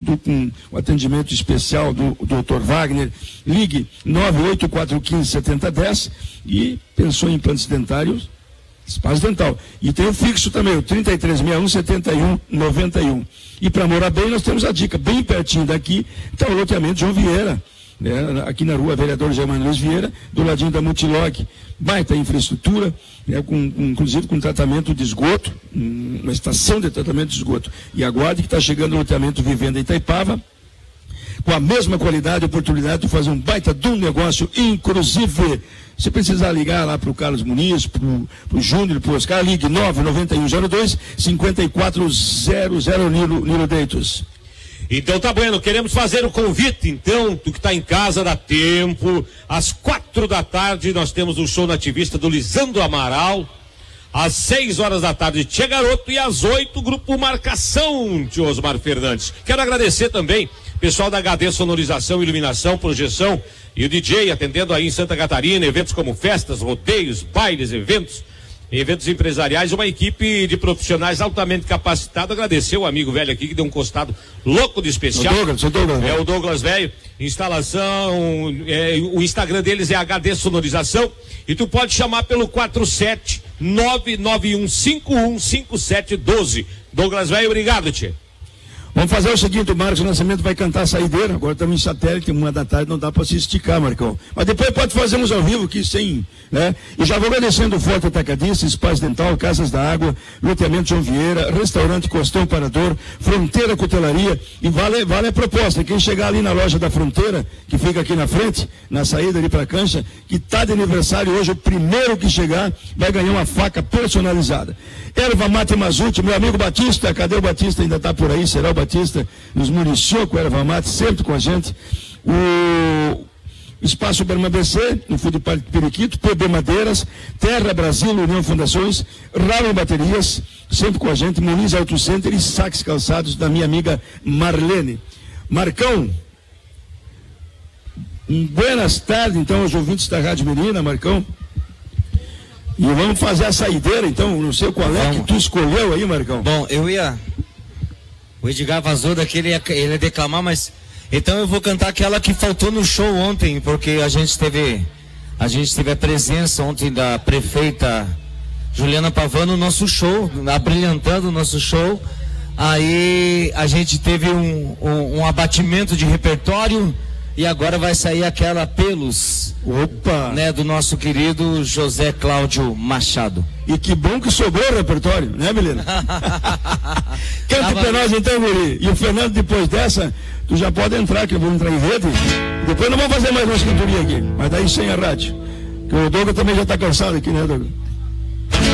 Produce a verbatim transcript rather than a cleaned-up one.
junto com o atendimento especial do, do doutor Wagner. Ligue nove oito quatro um cinco sete zero um zero e pensou em implantes dentários, Espaço Dental. E tem o fixo também, o trinta e três sessenta e um, setenta e um, noventa e um. E para morar bem, nós temos a dica, bem pertinho daqui, está o loteamento João Vieira, né, aqui na rua Vereador Germano Luiz Vieira, do ladinho da Multilog. Baita infraestrutura, né, com, com, inclusive com tratamento de esgoto, uma estação de tratamento de esgoto. E aguarde que está chegando o loteamento Vivenda Itaipava, com a mesma qualidade e oportunidade de fazer um baita de um negócio, inclusive, se precisar ligar lá para o Carlos Muniz, para o Júnior, para o Oscar, ligue nove nove um zero dois, cinco quatro zero zero, Nilo, Nilo Deitos. Então tá bueno, queremos fazer o convite, então, tu que está em casa, dá tempo, às quatro da tarde nós temos o show nativista do Lisandro Amaral, às seis horas da tarde Tia Garoto e às oito Grupo Marcação, tio Osmar Fernandes. Quero agradecer também pessoal da H D Sonorização, Iluminação, Projeção e o D J atendendo aí em Santa Catarina, eventos como festas, rodeios, bailes, eventos, eventos empresariais, uma equipe de profissionais altamente capacitados. Agradecer o amigo velho aqui que deu um costado louco de especial. O Douglas, o Douglas. É o Douglas velho, instalação, é, o Instagram deles é H D Sonorização e tu pode chamar pelo quatro sete nove nove um cinco um cinco sete um dois. Douglas velho, obrigado, tchê. Vamos fazer o seguinte, o Marcos Nascimento vai cantar a saideira, agora estamos em satélite, uma da tarde não dá para se esticar, Marcão. Mas depois pode fazer uns ao vivo aqui sem, né? E já vou agradecendo o Forte Atacadista, Espaço Dental, Casas da Água, Loteamento João Vieira, Restaurante Costão Parador, Fronteira Cutelaria, e vale, vale a proposta, quem chegar ali na loja da Fronteira, que fica aqui na frente, na saída ali para a cancha, que está de aniversário hoje, o primeiro que chegar vai ganhar uma faca personalizada. Erva Mate Mazute, meu amigo Batista, cadê o Batista? Ainda está por aí, será o Batista? Nos municiou com Erva Mate, sempre com a gente. O Espaço Berma B C, no Food Park Periquito, P B Madeiras, Terra Brasil, União Fundações, Ramen Baterias, sempre com a gente, Muniz Auto Center e Saques Calçados, da minha amiga Marlene. Marcão, um buenas tardes, então, aos ouvintes da Rádio Menina, Marcão. E vamos fazer a saideira, então, não sei qual é vamos. Que tu escolheu aí, Marcão. Bom, eu ia... O Edgar vazou daqui, ele ia, ele ia declamar, mas... Então eu vou cantar aquela que faltou no show ontem, porque a gente teve... A gente teve a presença ontem da prefeita Juliana Pavano no nosso show, abrilhantando o nosso show. Aí a gente teve um, um, um abatimento de repertório... E agora vai sair aquela Pelos, opa, né, do nosso querido José Cláudio Machado. E que bom que sobrou o repertório, né, Milena? Cante pra nós então, Guri. E o Fernando, depois dessa, tu já pode entrar, que eu vou entrar em rede. Depois não vamos fazer mais uma cantoria aqui, mas daí sem a rádio. Que o Douglas também já está cansado aqui, né, Douglas?